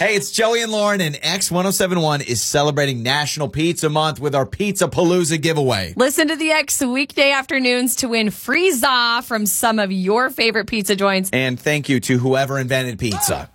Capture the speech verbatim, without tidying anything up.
Hey, it's Joey and Lauren, and X ten seventy-one is celebrating National Pizza Month with our Pizza Palooza giveaway. Listen to the X weekday afternoons to win free za from some of your favorite pizza joints. And thank you to whoever invented pizza.